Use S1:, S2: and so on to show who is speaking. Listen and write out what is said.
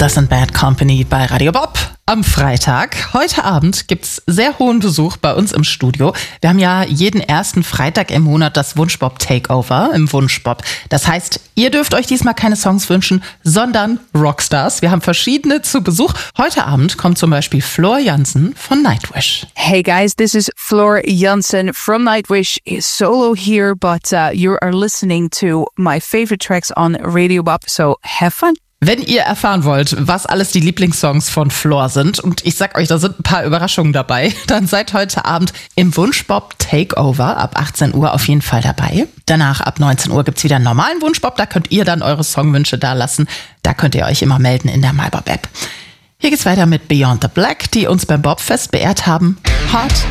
S1: Das sind Bad Company bei Radio Bob am Freitag. Heute Abend gibt's sehr hohen Besuch bei uns im Studio. Wir haben ja jeden ersten Freitag im Monat das Wunschbob Takeover im Wunschbob. Das heißt, ihr dürft euch diesmal keine Songs wünschen, sondern Rockstars. Wir haben verschiedene zu Besuch. Heute Abend kommt zum Beispiel Floor Jansen von Nightwish.
S2: Hey guys, this is Floor Jansen from Nightwish. Solo here, but you are listening to my favorite tracks on Radio Bob, so have fun.
S1: Wenn ihr erfahren wollt, was alles die Lieblingssongs von Floor sind, und ich sag euch, da sind ein paar Überraschungen dabei, dann seid heute Abend im Wunschbob Takeover ab 18 Uhr auf jeden Fall dabei. Danach ab 19 Uhr gibt's wieder einen normalen Wunschbob, da könnt ihr dann eure Songwünsche da lassen. Da könnt ihr euch immer melden in der MyBob-App. Hier geht's weiter mit Beyond the Black, die uns beim Bobfest beehrt haben. Hard